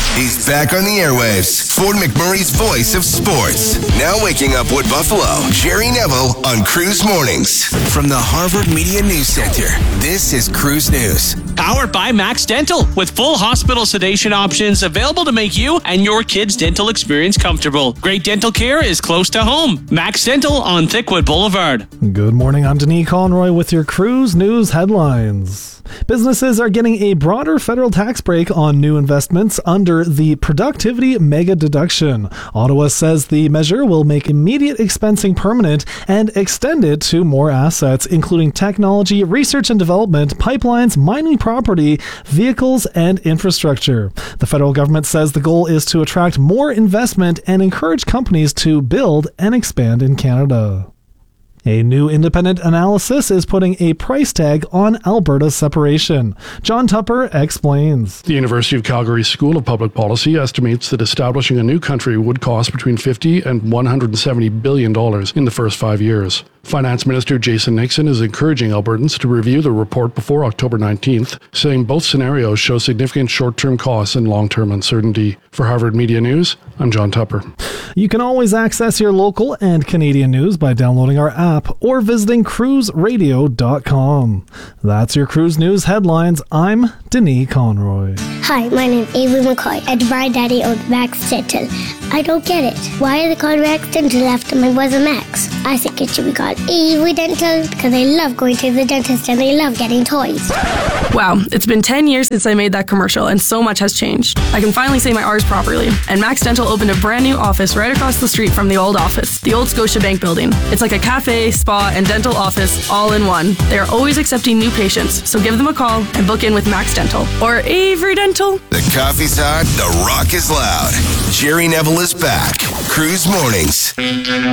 He's back on the airwaves. Ford McMurray's voice of sports. Now waking up Wood Buffalo, Jerry Neville on Cruise Mornings. From the Harvard Media News Center, this is Cruise News. Powered by Max Dental, with full hospital sedation options available to make you and your kids' dental experience comfortable. Great dental care is close to home. Max Dental on Thickwood Boulevard. Good morning, I'm Denis Conroy with your Cruise News headlines. Businesses are getting a broader federal tax break on new investments under the Productivity Mega Deduction. Ottawa says the measure will make immediate expensing permanent and extend it to more assets, including technology, research and development, pipelines, mining property, vehicles, and infrastructure. The federal government says the goal is to attract more investment and encourage companies to build and expand in Canada. A new independent analysis is putting a price tag on Alberta's separation. John Tupper explains. The University of Calgary School of Public Policy estimates that establishing a new country would cost between $50 and $170 billion in the first 5 years. Finance Minister Jason Nixon is encouraging Albertans to review the report before October 19th, saying both scenarios show significant short-term costs and long-term uncertainty. For Harvard Media News, I'm John Tupper. You can always access your local and Canadian news by downloading our app or visiting cruiseradio.com. That's your Cruise News headlines. I'm Denis Conroy. Hi, my name is Avery McCoy, and my daddy owns Max Dental. I don't get it. Why are they called Max Dental after my brother Max? I think it should be called Avery Dental because they love going to the dentist and they love getting toys. Wow, it's been 10 years since I made that commercial and so much has changed. I can finally say my R's properly. And Max Dental opened a brand new office right across the street from the old office, the old Scotiabank building. It's like a cafe, spa, and dental office all in one. They are always accepting new patients, so give them a call and book in with Max Dental or Avery Dental. The coffee's hot, the rock is loud. Jerry Neville is back. Cruise Mornings.